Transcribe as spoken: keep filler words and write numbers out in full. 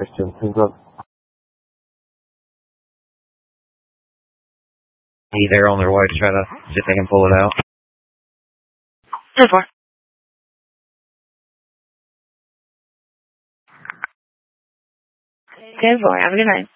Christian, who's up? They're on their way to try to see if they can pull it out. ten four. ten four. Have a good night.